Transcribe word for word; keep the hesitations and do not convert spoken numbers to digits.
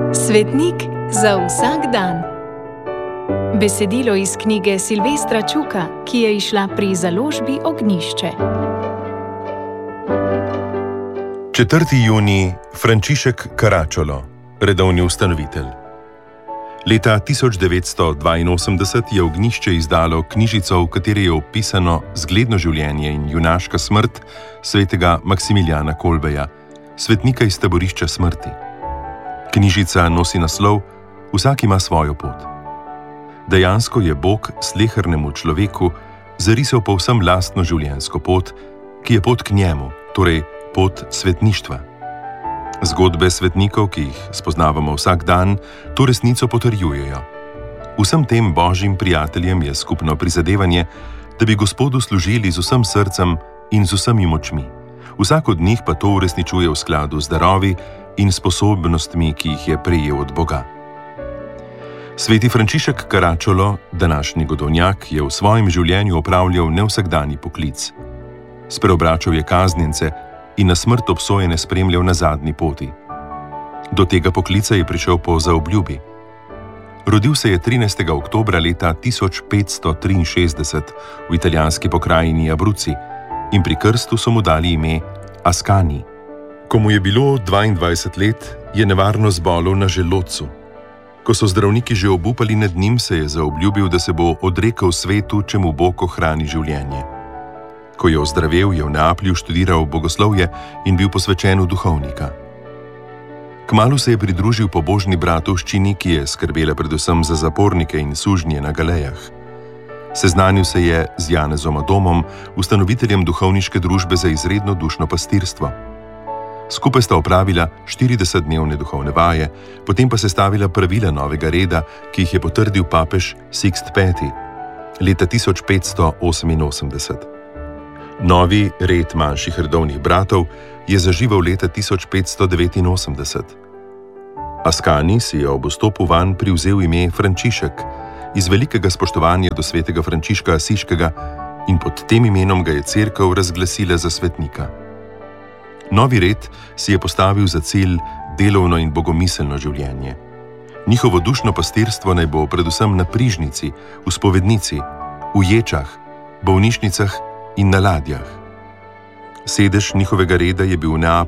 Svetnik za vsak dan. Besedilo iz knjige Silvestra Čuka, ki je izšla pri založbi Ognjišče. četrti junij, Frančišek Karačolo, redovni ustanovitelj. Leta tisoč devetsto dvainosemdeset je Ognjišče izdalo knjižico, v kateri je opisano zgledno življenje in junaška smrt svetega Maksimiljana Kolbeja, svetnika iz taborišča smrti. Knjižica nosi naslov Vsak ima svojo pot. Dejansko je Bog slehernemu človeku zarisal povsem lastno življenjsko pot, ki je pot k njemu, torej pot svetništva. Zgodbe svetnikov, ki jih spoznavamo vsak dan, to resnico potrjujejo. Vsem tem božjim prijateljem je skupno prizadevanje, da bi Gospodu služili z vsem srcem in z vsemi močmi. Vsak od njih pa to uresničuje v skladu z darovi in sposobnostmi, ki jih je prejel od Boga. Sveti Frančišek Karačolo, današnji godovnjak, je v svojem življenju opravljal nevsakdanji poklic. Spreobračal je kaznjence in na smrt obsojene spremljal na zadnji poti. Do tega poklica je prišel po zaobljubi. Rodil se je trinajstega oktobra leta tisoč petsto triinšestdeset v italijanski pokrajini Abruzzi in pri krstu so mu dali ime Ascani. Ko mu je bilo dvaindvajset let, je nevarno zbolel na želodcu. Ko so zdravniki že obupali nad njim, se je zaobljubil, da se bo odrekel svetu, če mu Bog ohrani življenje. Ko je ozdravel, je v Neaplju študiral bogoslovje in bil posvečen v duhovnika. Kmalu se je pridružil pobožni bratovščini, ki je skrbela predvsem za zapornike in sužnje na galejah. Seznanil se je z Janezom Adomom, ustanoviteljem duhovniške družbe za izredno dušno pastirstvo. Skupaj sta opravila štiridesetdnevne duhovne vaje, potem pa sestavila pravila novega reda, ki jih je potrdil papež Sixt peti leta tisoč petsto oseminosemdeset. Novi red manjših redovnih bratov je zaživel leta tisoč petsto devetinosemdeset. Ascani si je ob vstopu vanj privzel ime Frančišek, iz velikega spoštovanja do svetega Frančiška Asiškega, in pod tem imenom ga je cerkev razglasila za svetnika. Novi red si je postavil za cilj delovno in bogomiselno življenje. Njihovo dušno pastirstvo naj bo predvsem na prižnici, v spovednici, v ječah, bolnišnicah in na ladjah. Sedež njihovega reda je bil v Neaplju.